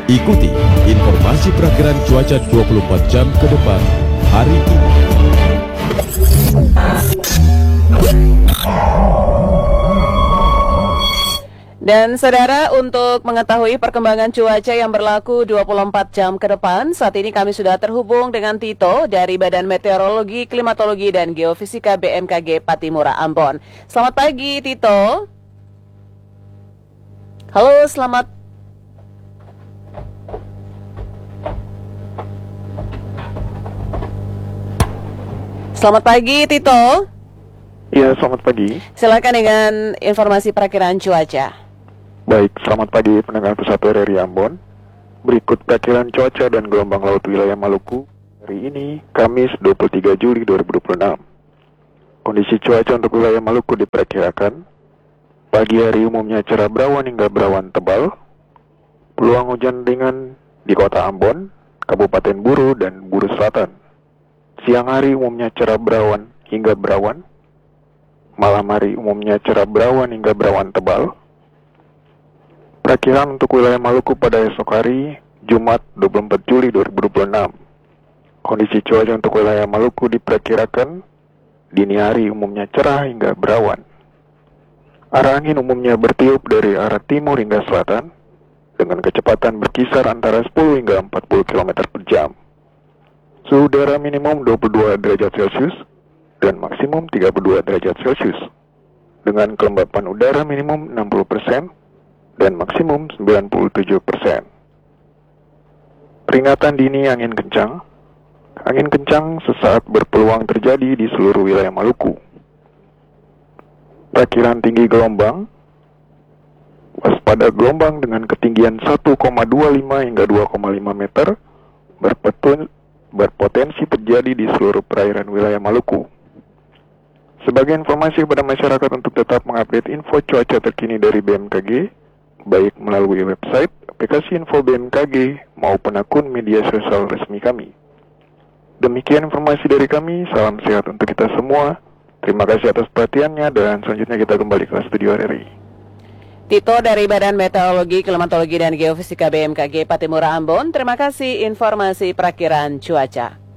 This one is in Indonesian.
Ikuti informasi perakiran cuaca 24 jam ke depan hari ini. Dan saudara, untuk mengetahui perkembangan cuaca yang berlaku 24 jam ke depan, saat ini kami sudah terhubung dengan Tito dari Badan Meteorologi, Klimatologi, dan Geofisika BMKG Pattimura Ambon. Selamat pagi, Tito. Halo, selamat. Selamat pagi, Tito. Ya, selamat pagi. Silakan dengan informasi perakiraan cuaca. Baik, selamat pagi pendengar Pusat RRI Ambon. Berikut perakiran cuaca dan gelombang laut wilayah Maluku hari ini, Kamis 23 Juli 2026. Kondisi cuaca untuk wilayah Maluku diperkirakan pagi hari umumnya cerah berawan hingga berawan tebal. Peluang hujan ringan di kota Ambon, Kabupaten Buru, dan Buru Selatan. Siang hari umumnya cerah berawan hingga berawan. Malam hari umumnya cerah berawan hingga berawan tebal. Perakiran untuk wilayah Maluku pada esok hari, Jumat 24 Juli 2026. Kondisi cuaca untuk wilayah Maluku diperkirakan dini hari umumnya cerah hingga berawan. Arah angin umumnya bertiup dari arah timur hingga selatan dengan kecepatan berkisar antara 10 hingga 40 km per jam. Suhu udara minimum 22 derajat Celcius dan maksimum 32 derajat Celcius dengan kelembapan udara minimum 60% dan maksimum 97%. Peringatan dini angin kencang. Angin kencang sesaat berpeluang terjadi di seluruh wilayah Maluku. Perakiran tinggi gelombang. Waspada gelombang dengan ketinggian 1,25 hingga 2,5 meter berpotensi terjadi di seluruh perairan wilayah Maluku. Sebagai informasi kepada masyarakat untuk tetap mengupdate info cuaca terkini dari BMKG, baik melalui website, aplikasi info BMKG, maupun akun media sosial resmi kami. Demikian informasi dari kami, salam sehat untuk kita semua. Terima kasih atas perhatiannya, dan selanjutnya kita kembali ke studio RRI. Tito dari Badan Meteorologi, Klimatologi, dan Geofisika BMKG Pattimura Ambon, terima kasih informasi perakiraan cuaca.